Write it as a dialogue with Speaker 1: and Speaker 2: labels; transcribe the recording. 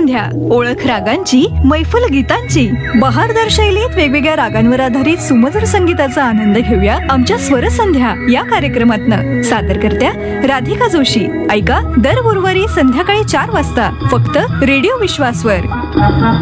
Speaker 1: संध्या, ओळख रागांची, मैफल गीतांची, बहारदार शैलीत वेगवेगळ्या रागांवर आधारित सुमधुर संगीताचा आनंद घेऊया आमच्या स्वरसंध्या या कार्यक्रमातनं. सादरकर्त्या राधिका जोशी. ऐका दर गुरुवारी संध्याकाळी 4 वाजता फक्त रेडिओ विश्वासवर.